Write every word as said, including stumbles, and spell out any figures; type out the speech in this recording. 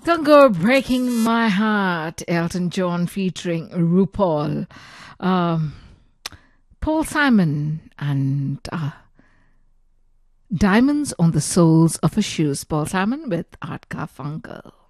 Don't Go Breaking My Heart, Elton John featuring RuPaul. Um, Paul Simon and uh, Diamonds on the Soles of Her Shoes. Paul Simon with Art Garfunkel.